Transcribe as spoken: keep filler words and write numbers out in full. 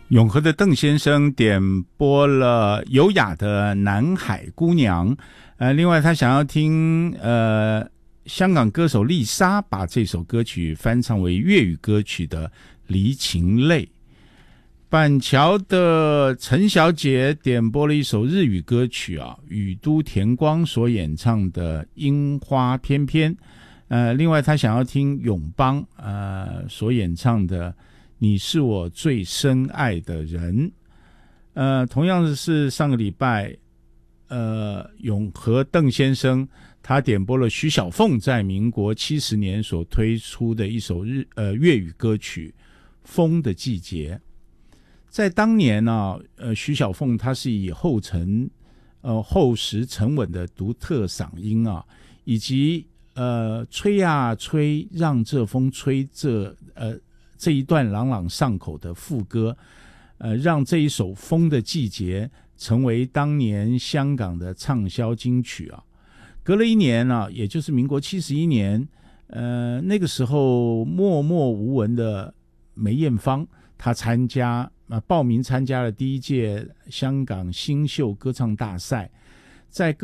永和的邓先生点播了优雅的南海姑娘，呃，另外他想要听呃香港歌手丽莎把这首歌曲翻唱为粤语歌曲的《离情泪》。板桥的陈小姐点播了一首日语歌曲啊，宇都田光所演唱的《樱花翩翩》。呃，另外他想要听永邦呃所演唱的你是我最深爱的人。呃，同样是上个礼拜，呃，永和邓先生他点播了徐小凤在民国七十年所推出的一首日呃粤语歌曲《风的季节》。在当年呢、啊，呃，徐小凤她是以厚沉、呃厚实沉稳的独特嗓音啊，以及呃吹啊吹，让这风吹这呃。这一段朗朗上口的副歌，呃，让这一首《风的季节》成为当年香港的畅销金曲啊。隔了一年啊，也就是民国七十一年，呃，那个时候默默无闻的梅艳芳，她参加呃报名参加了第一届香港新秀歌唱大赛，在